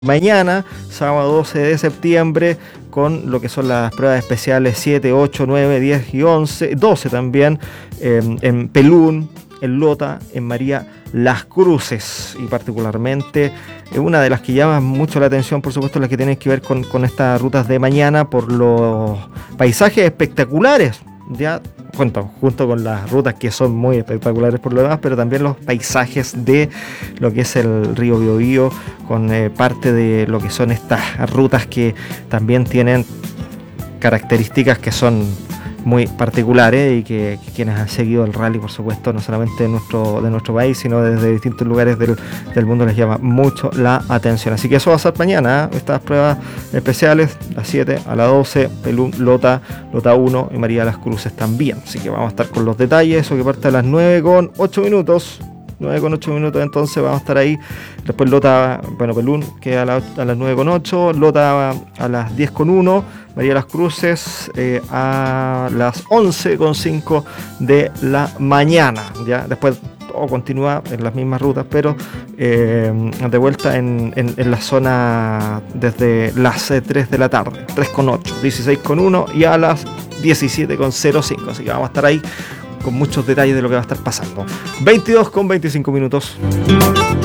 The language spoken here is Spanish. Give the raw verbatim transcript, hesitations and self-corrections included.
Mañana, sábado doce de septiembre, con lo que son las pruebas especiales siete, ocho, nueve, diez y once, doce también, eh, en Pelún, en Lota, en María Las Cruces, y particularmente eh, una de las que llama mucho la atención, por supuesto, las que tienen que ver con, con estas rutas de mañana, por los paisajes espectaculares, ya junto, junto con las rutas que son muy espectaculares por lo demás, pero también los paisajes de lo que es el río Biobío, con eh, parte de lo que son estas rutas que también tienen características que son muy particulares y que, que quienes han seguido el rally, por supuesto, no solamente de nuestro, de nuestro país, sino desde distintos lugares del, del mundo, les llama mucho la atención. Así que eso va a ser mañana, ¿eh? Estas pruebas especiales, las siete, a las doce, Pelún, Lota, Lota uno y María Las Cruces también. Así que vamos a estar con los detalles, eso que parte a las nueve con ocho minutos. nueve con ocho minutos, entonces vamos a estar ahí. Después Lota, bueno, Pelún, que a, la, a las nueve con ocho, Lota a las diez con uno, María Las Cruces eh, a las once con cinco de la mañana. Ya después todo continúa en las mismas rutas, pero eh, de vuelta en, en, en la zona desde las tres de la tarde, tres con ocho, dieciséis con uno y a las diecisiete con cero cinco. Así que vamos a estar ahí con muchos detalles de lo que va a estar pasando. veintidós con veinticinco minutos.